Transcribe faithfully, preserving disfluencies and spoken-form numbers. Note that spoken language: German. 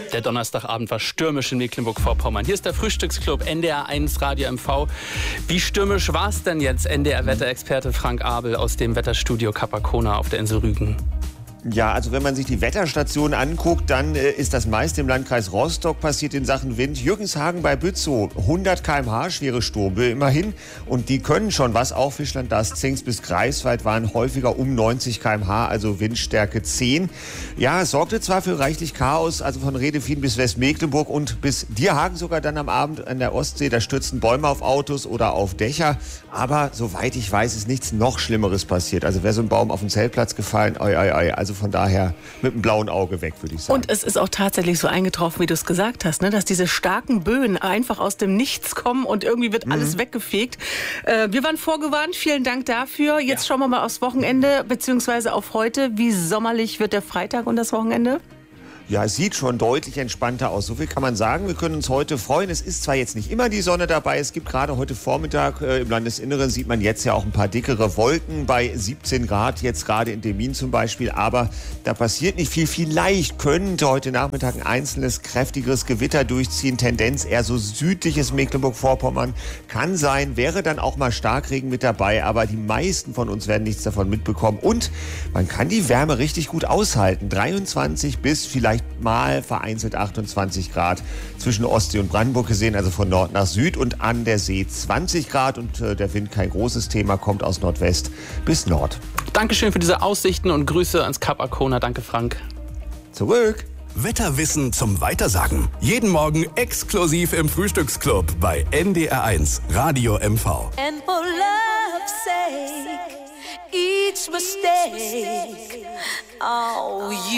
Der Donnerstagabend war stürmisch in Mecklenburg-Vorpommern. Hier ist der Frühstücksclub N D R eins Radio M V. Wie stürmisch war es denn jetzt, N D R-Wetterexperte Frank Abel aus dem Wetterstudio Capacona auf der Insel Rügen? Ja, also wenn man sich die Wetterstation anguckt, dann äh, ist das meiste im Landkreis Rostock passiert in Sachen Wind. Jürgenshagen bei Bützow, hundert Kilometer pro Stunde, schwere Sturmböe immerhin. Und die können schon was. Auch Fischland, das Zingst bis Greifswald waren häufiger um neunzig Kilometer pro Stunde, also Windstärke zehn. Ja, es sorgte zwar für reichlich Chaos, also von Redefien bis Westmecklenburg und bis Dierhagen sogar dann am Abend an der Ostsee. Da stürzten Bäume auf Autos oder auf Dächer. Aber soweit ich weiß, ist nichts noch Schlimmeres passiert. Also wäre so ein Baum auf den Zeltplatz gefallen, oi, oi, oi. Also von daher mit einem blauen Auge weg, würde ich sagen. Und es ist auch tatsächlich so eingetroffen, wie du es gesagt hast, ne? Dass diese starken Böen einfach aus dem Nichts kommen und irgendwie wird mhm. alles weggefegt. Äh, wir waren vorgewarnt, vielen Dank dafür. Jetzt ja. schauen wir mal aufs Wochenende, beziehungsweise auf heute. Wie sommerlich wird der Freitag und das Wochenende? Ja, es sieht schon deutlich entspannter aus. So viel kann man sagen. Wir können uns heute freuen. Es ist zwar jetzt nicht immer die Sonne dabei. Es gibt gerade heute Vormittag äh, im Landesinneren sieht man jetzt ja auch ein paar dickere Wolken bei siebzehn Grad, jetzt gerade in Demmin zum Beispiel. Aber da passiert nicht viel. Vielleicht könnte heute Nachmittag ein einzelnes kräftigeres Gewitter durchziehen. Tendenz eher so südliches Mecklenburg-Vorpommern. Kann sein, wäre dann auch mal Starkregen mit dabei. Aber die meisten von uns werden nichts davon mitbekommen. Und man kann die Wärme richtig gut aushalten. dreiundzwanzig bis vielleicht mal vereinzelt achtundzwanzig Grad zwischen Ostsee und Brandenburg gesehen, also von Nord nach Süd und an der See zwanzig Grad und äh, der Wind kein großes Thema, kommt aus Nordwest bis Nord. Dankeschön für diese Aussichten und Grüße ans Capacona. Danke, Frank. Zurück. Wetterwissen zum Weitersagen. Jeden Morgen exklusiv im Frühstücksclub bei N D R eins Radio M V. And for love's sake, each mistake, oh, you